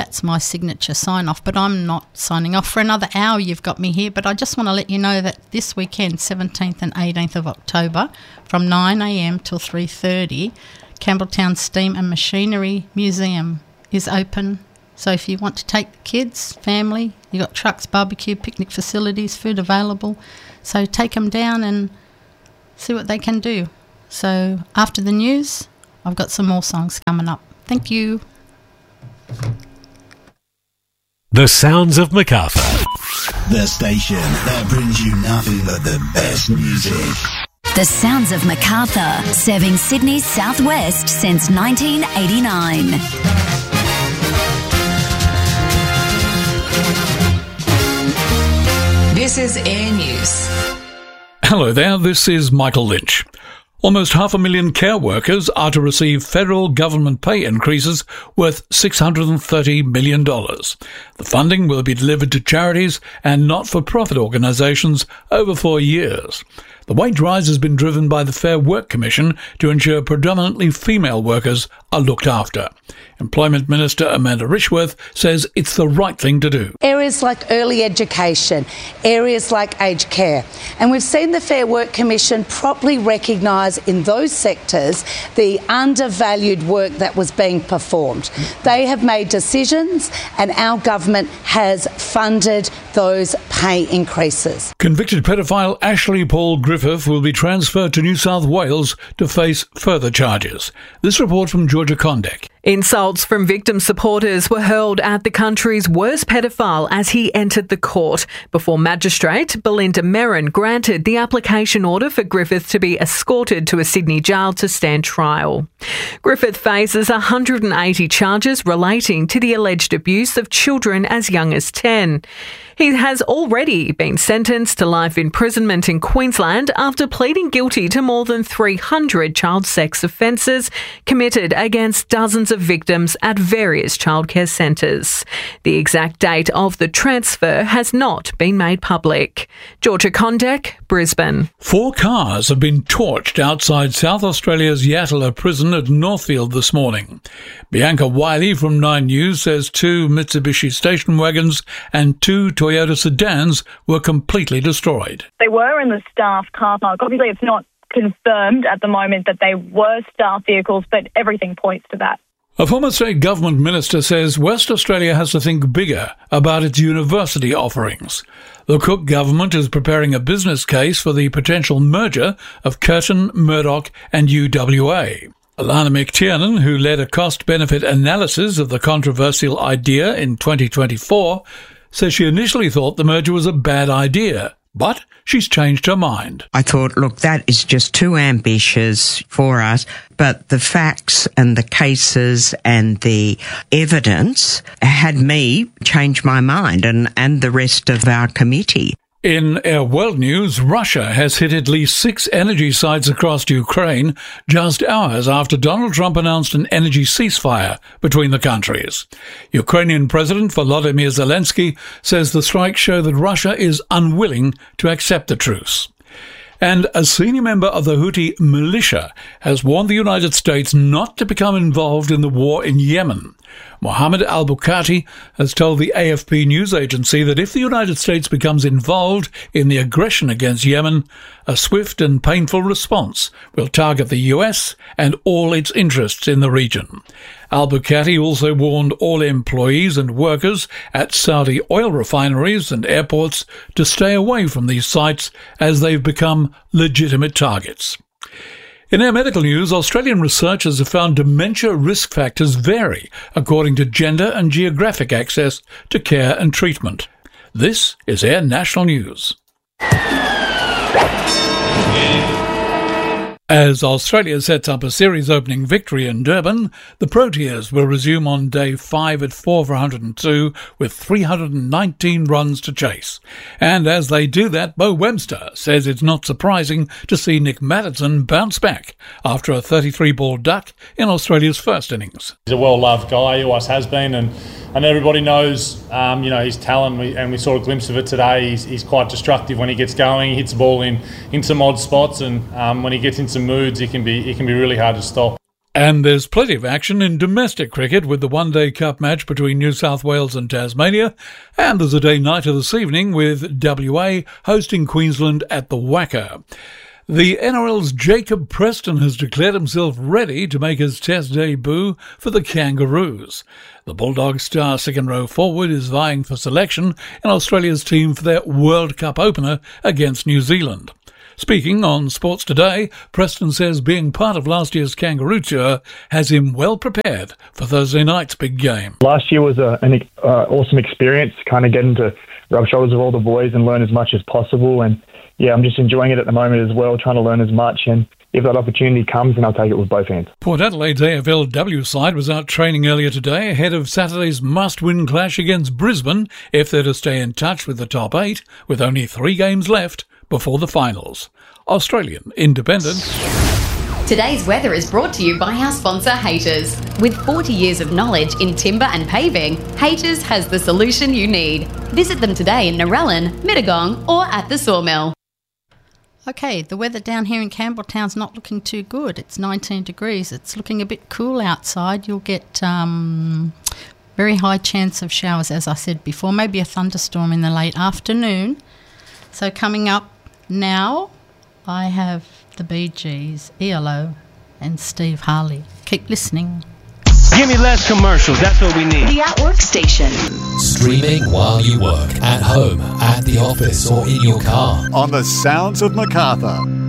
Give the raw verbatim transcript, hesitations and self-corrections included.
that's my signature sign-off, but I'm not signing off for another hour. You've got me here, but I just want to let you know that this weekend, seventeenth and eighteenth of October, from nine a.m. till three thirty, Campbelltown Steam and Machinery Museum is open. So if you want to take the kids, family, you've got trucks, barbecue, picnic facilities, food available. So take them down and see what they can do. So after the news, I've got some more songs coming up. Thank you. The Sounds of Macarthur. The station that brings you nothing but the best music. The Sounds of Macarthur, serving Sydney's southwest since nineteen eighty-nine. This is Air News. Hello there, this is Michael Lynch. Almost half a million care workers are to receive federal government pay increases worth six hundred thirty million dollars. The funding will be delivered to charities and not-for-profit organisations over four years. The wage rise has been driven by the Fair Work Commission to ensure predominantly female workers are looked after. Employment Minister Amanda Richworth says it's the right thing to do. Areas like early education, areas like aged care. And we've seen the Fair Work Commission properly recognise in those sectors the undervalued work that was being performed. They have made decisions and our government has funded those pay increases. Convicted pedophile Ashley Paul Griffith will be transferred to New South Wales to face further charges. This report from Georgia Condek. Insults from victim supporters were hurled at the country's worst pedophile as he entered the court before Magistrate Belinda Merrin granted the application order for Griffith to be escorted to a Sydney jail to stand trial. Griffith faces one hundred eighty charges relating to the alleged abuse of children as young as ten. He has already been sentenced to life imprisonment in Queensland after pleading guilty to more than three hundred child sex offences committed against dozens of victims at various childcare centres. The exact date of the transfer has not been made public. Georgia Condek, Brisbane. Four cars have been torched outside South Australia's Yatala prison at Northfield this morning. Bianca Wiley from Nine News says two Mitsubishi station wagons and two Toyota sedans were completely destroyed. They were in the staff car park. Obviously, it's not confirmed at the moment that they were staff vehicles, but everything points to that. A former state government minister says West Australia has to think bigger about its university offerings. The Cook government is preparing a business case for the potential merger of Curtin, Murdoch and U W A. Alana McTiernan, who led a cost-benefit analysis of the controversial idea in twenty twenty-four, says she initially thought the merger was a bad idea, but she's changed her mind. I thought, look, that is just too ambitious for us, but the facts and the cases and the evidence had me change my mind and, and the rest of our committee. In our world news, Russia has hit at least six energy sites across Ukraine just hours after Donald Trump announced an energy ceasefire between the countries. Ukrainian President Volodymyr Zelensky says the strikes show that Russia is unwilling to accept the truce. And a senior member of the Houthi militia has warned the United States not to become involved in the war in Yemen. Mohammed al-Bukhati has told the A F P news agency that if the United States becomes involved in the aggression against Yemen, a swift and painful response will target the U S and all its interests in the region. Al-Bukhati also warned all employees and workers at Saudi oil refineries and airports to stay away from these sites as they've become legitimate targets. In our medical news, Australian researchers have found dementia risk factors vary according to gender and geographic access to care and treatment. This is Air National News. As Australia sets up a series-opening victory in Durban, the Proteas will resume on day five at four for one hundred two with three hundred nineteen runs to chase. And as they do that, Bo Webster says it's not surprising to see Nick Maddison bounce back after a thirty-three ball duck in Australia's first innings. He's a well-loved guy, he always has been, and And everybody knows, um, you know, his talent, we, and we saw a glimpse of it today. He's, he's quite destructive when he gets going. He hits the ball in, in some odd spots, and um, when he gets in some moods, he can be he can be really hard to stop. And there's plenty of action in domestic cricket with the one-day cup match between New South Wales and Tasmania, and there's a day nighter this evening with W A hosting Queensland at the Wacker. The N R L's Jacob Preston has declared himself ready to make his Test debut for the Kangaroos. The Bulldogs star second-row forward is vying for selection in Australia's team for their World Cup opener against New Zealand. Speaking on Sports Today, Preston says being part of last year's Kangaroo Tour has him well prepared for Thursday night's big game. Last year was a, an uh, awesome experience, kind of getting to rub shoulders with all the boys and learn as much as possible. And yeah, I'm just enjoying it at the moment as well, trying to learn as much. And if that opportunity comes, then I'll take it with both hands. Port Adelaide's A F L W side was out training earlier today ahead of Saturday's must-win clash against Brisbane if they're to stay in touch with the top eight, with only three games left before the finals. Australian Independent. Today's weather is brought to you by our sponsor, Haters. With forty years of knowledge in timber and paving, Haters has the solution you need. Visit them today in Narellan, Mittagong or at the Sawmill. Okay, the weather down here in Campbelltown's not looking too good. It's nineteen degrees. It's looking a bit cool outside. You'll get um, very high chance of showers, as I said before. Maybe a thunderstorm in the late afternoon. So coming up now, I have the Bee Gees, E L O and Steve Harley. Keep listening. Give me less commercials, that's what we need. The At Work Station. Streaming while you work, at home, at the office or in your car. On the Sounds of Macarthur.